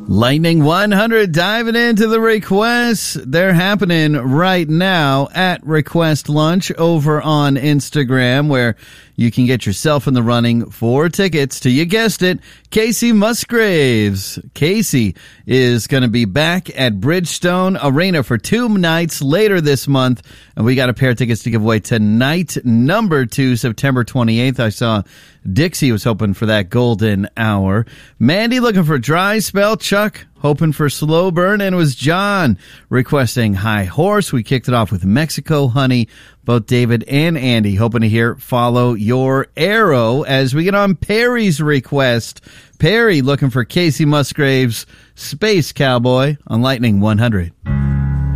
Lightning 100 diving into the requests. They're happening right now at Request Lunch over on Instagram, where you can get yourself in the running for tickets to, you guessed it, Kacey Musgraves. Kacey is going to be back at Bridgestone Arena for 2 nights later this month, and we got a pair of tickets to give away tonight, number 2, September 28th. I saw Dixie was hoping for that golden hour. Mandy looking for Dry Spell. Chuck hoping for Slow Burn. And it was John requesting High Horse. We kicked it off with Mexico Honey. Both David and Andy hoping to hear Follow Your Arrow as we get on Perry's request. Perry looking for Kacey Musgraves' Space Cowboy on Lightning 100.